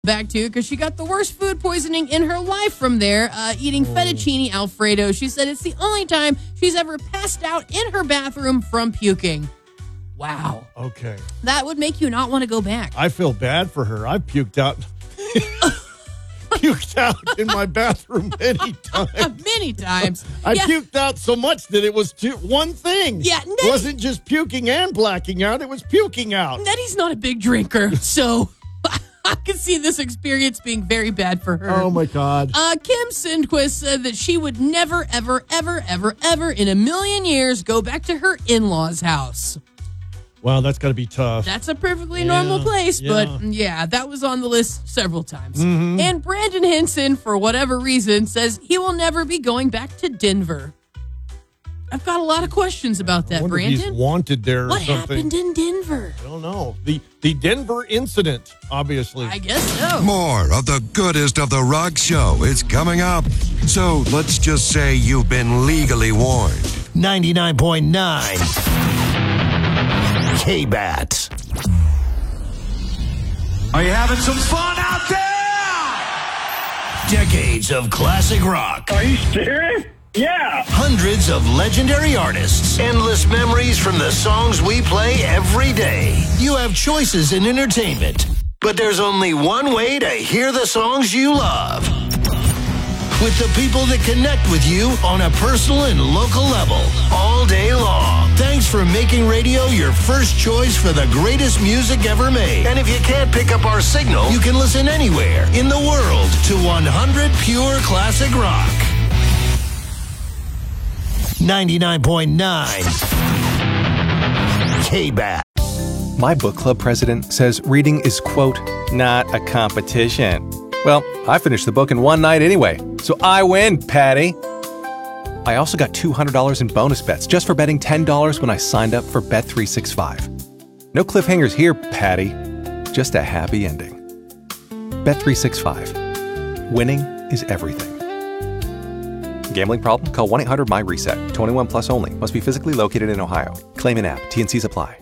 back to because she got the worst food poisoning in her life from there, eating fettuccine Alfredo. She said it's the only time she's ever passed out in her bathroom from puking. Wow. Okay. That would make you not want to go back. I feel bad for her. I've puked out. Puked out in my bathroom many times. Many times. I puked out so much that it was one thing. Yeah, it wasn't just puking and blacking out. It was puking out. Nettie's not a big drinker, so I can see this experience being very bad for her. Oh, my God. Kim Sindquist said that she would never, ever, ever, ever, ever in a million years go back to her in-laws' house. Wow, that's got to be tough. That's a perfectly normal place, but yeah, that was on the list several times. Mm-hmm. And Brandon Henson, for whatever reason, says he will never be going back to Denver. I've got a lot of questions about that, Brandon. If he's wanted there or something. What happened in Denver? I don't know. The Denver incident, obviously. I guess so. More of the goodest of the rock show is coming up. So let's just say you've been legally warned. 99.9 K-Bat. Are you having some fun out there? Decades of classic rock. Are you serious? Yeah. Hundreds of legendary artists. Endless memories from the songs we play every day. You have choices in entertainment, but there's only one way to hear the songs you love. With the people that connect with you on a personal and local level all day long. Thanks for making radio your first choice for the greatest music ever made. And if you can't pick up our signal, you can listen anywhere in the world to 100 pure classic rock. 99.9 K-Bat. My book club president says reading is, quote, not a competition. Well, I finished the book in one night anyway, so I win, Patty. I also got $200 in bonus bets just for betting $10 when I signed up for Bet365. No cliffhangers here, Patty. Just a happy ending. Bet365. Winning is everything. Gambling problem? Call 1-800-MY-RESET. 21 plus only. Must be physically located in Ohio. Claim in app. T&Cs apply.